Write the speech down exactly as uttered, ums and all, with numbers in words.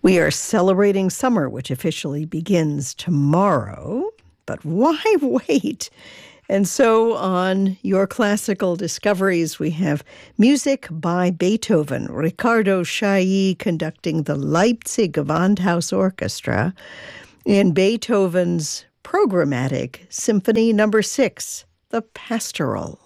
We are celebrating summer, which officially begins tomorrow. But why wait? And so on Your Classical Discoveries, we have music by Beethoven, Riccardo Chailly conducting the Leipzig Gewandhaus Orchestra in Beethoven's programmatic Symphony Number Six, the Pastoral.